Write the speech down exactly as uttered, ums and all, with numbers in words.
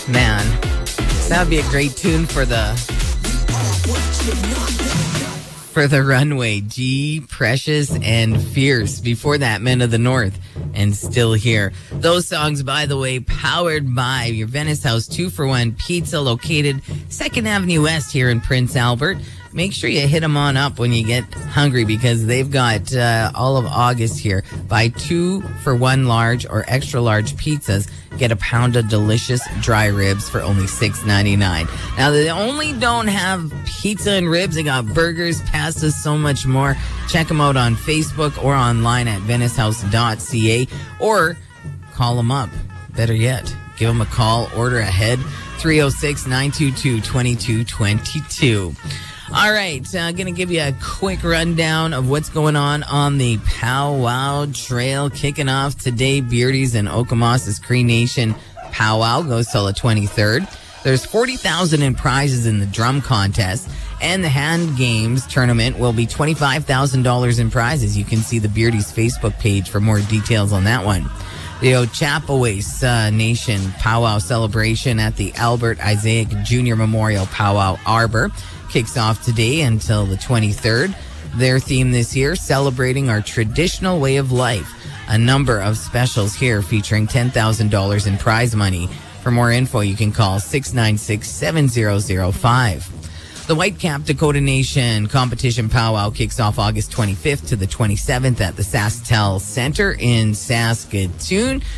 Man, that would be a great tune for the for the runway. G, Precious, and Fierce. Before that, Men of the North and Still Here. Those songs, by the way, powered by your Venice House two for one Pizza, located second Avenue West here in Prince Albert. Make sure you hit them on up when you get hungry, because they've got uh, all of August here. Buy two for one large or extra large pizzas. Get a pound of delicious dry ribs for only six ninety-nine. Now, they only don't have pizza and ribs. They got burgers, pastas, so much more. Check them out on Facebook or online at venice house dot c a, or call them up. Better yet, give them a call. Order ahead. three oh six, nine two two, two two two two. All right, I'm uh, going to give you a quick rundown of what's going on on the Powwow Trail. Kicking off today, Beardy's and Okemos' Cree Nation Powwow goes till the twenty-third. There's forty thousand in prizes in the drum contest, and the hand games tournament will be twenty-five thousand dollars in prizes. You can see the Beardy's Facebook page for more details on that one. The Ochapowace uh, Nation Powwow celebration at the Albert Isaac Junior Memorial Powwow Arbor kicks off today until the twenty-third. Their theme this year, celebrating our traditional way of life. A number of specials here featuring ten thousand dollars in prize money. For more info, you can call six nine six, seven zero zero five. The Whitecap Dakota Nation Competition Powwow kicks off August twenty-fifth to the twenty-seventh at the SaskTel Center in Saskatoon.